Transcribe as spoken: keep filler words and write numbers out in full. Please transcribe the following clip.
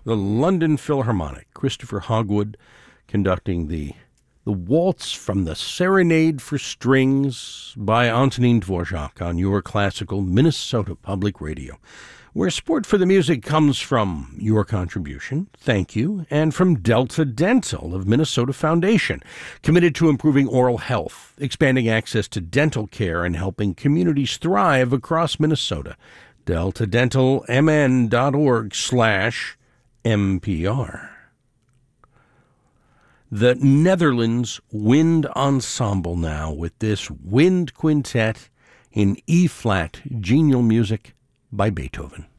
the London Philharmonic. Christopher Hogwood conducting the the waltz from the Serenade for Strings by Antonin Dvorak on your classical Minnesota Public Radio, where support for the music comes from your contribution, thank you, and from Delta Dental of Minnesota Foundation, committed to improving oral health, expanding access to dental care, and helping communities thrive across Minnesota. delta dental m n dot org slash M P R. The Netherlands Wind Ensemble now with this wind quintet in E-flat genial music by Beethoven.